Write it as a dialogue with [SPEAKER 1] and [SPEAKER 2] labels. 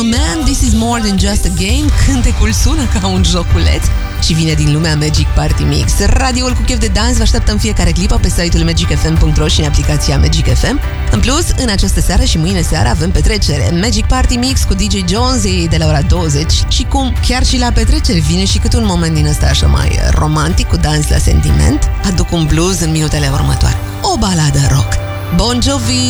[SPEAKER 1] a Man, This is more than just a game. Cântecul sună ca un joculeț și vine din lumea Magic Party Mix. Radioul cu chef de dans vă așteaptă în fiecare clipă pe site-ul magicfm.ro și în aplicația Magic FM. În plus, în această seară și mâine seară avem petrecere. Magic Party Mix cu DJ Jonesy de la ora 20 și cum chiar și la petreceri vine și cât un moment din ăsta așa mai romantic cu dans la sentiment, aduc un blues în minutele următoare. O baladă rock. Bon Jovi!